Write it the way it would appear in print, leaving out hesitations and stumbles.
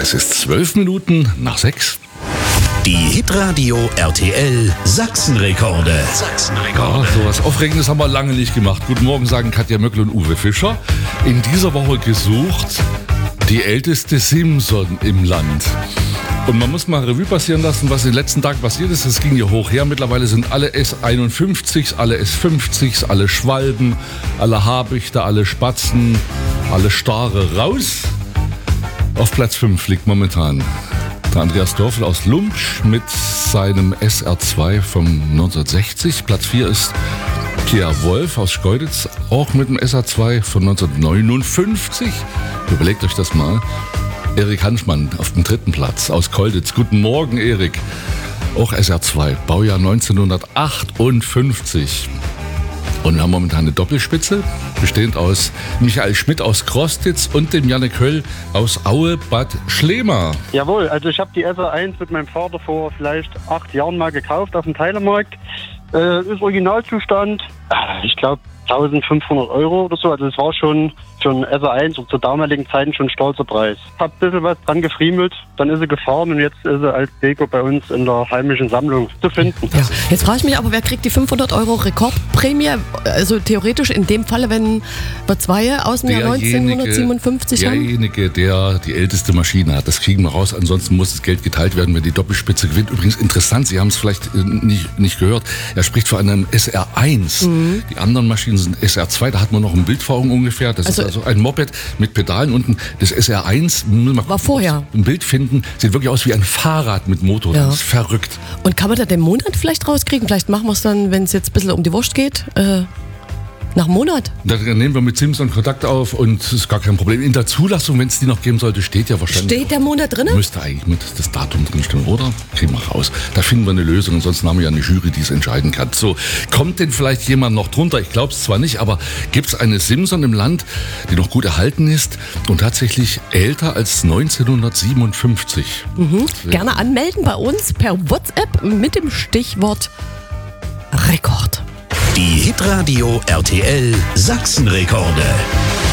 Es ist 12 Minuten nach 6. Die Hitradio RTL Sachsenrekorde. Ja, so was Aufregendes haben wir lange nicht gemacht. Guten Morgen, sagen Katja Möckel und Uwe Fischer. In dieser Woche gesucht die älteste Simson im Land. Und man muss mal Revue passieren lassen, was in den letzten Tagen passiert ist. Es ging hier hoch her. Mittlerweile sind alle S51s, alle S50s, alle Schwalben, alle Habichte, alle Spatzen, alle Stare raus. Auf Platz 5 liegt momentan der Andreas Dörfel aus Lumpsch mit seinem SR2 von 1960. Platz 4 ist Kia Wolf aus Schkeuditz, auch mit dem SR2 von 1959. Überlegt euch das mal. Erik Hanschmann auf dem 3. Platz aus Kolditz. Guten Morgen, Erik. Auch SR2, Baujahr 1958. Und wir haben momentan eine Doppelspitze, bestehend aus Michael Schmidt aus Krostitz und dem Jannik Höll aus Aue Bad Schlema. Jawohl, also ich habe die SR1 mit meinem Vater vor vielleicht 8 Jahren mal gekauft auf dem Teilemarkt. Ist Originalzustand, ich glaube 1500 Euro oder so. Also es war schon für ein SR1 und zur damaligen Zeit schon ein stolzer Preis. Hab ein bisschen was dran gefriemelt, dann ist sie gefahren und jetzt ist sie als Deko bei uns in der heimischen Sammlung zu finden. Ja. Jetzt frage ich mich aber, wer kriegt die 500 Euro Rekordprämie? Also theoretisch in dem Falle, wenn wir zwei aus dem Jahr 1957 haben? Derjenige, der die älteste Maschine hat, das kriegen wir raus. Ansonsten muss das Geld geteilt werden, wenn die Doppelspitze gewinnt. Übrigens interessant, Sie haben es vielleicht nicht gehört, er spricht von einem SR1. Die anderen Maschinen sind SR2, da hat man noch ein Bild vor Augen ungefähr. Das ist also ein Moped mit Pedalen unten. Das SR1, war vorher. Ein Bild finden, sieht wirklich aus wie ein Fahrrad mit Motor. Ja. Das ist verrückt. Und kann man da den Monat vielleicht rauskriegen? Vielleicht machen wir es dann, wenn es jetzt ein bisschen um die Wurst geht, nach einem Monat. Da nehmen wir mit Simson Kontakt auf und das ist gar kein Problem. In der Zulassung, wenn es die noch geben sollte, steht ja wahrscheinlich... Steht der Monat drin? Müsste eigentlich mit das Datum drin stehen, oder? Kriegen wir raus. Da finden wir eine Lösung, ansonsten haben wir ja eine Jury, die es entscheiden kann. So, kommt denn vielleicht jemand noch drunter? Ich glaube es zwar nicht, aber gibt es eine Simson im Land, die noch gut erhalten ist und tatsächlich älter als 1957? Gerne anmelden bei uns per WhatsApp mit dem Stichwort Rekord. Die Hitradio RTL Sachsenrekorde.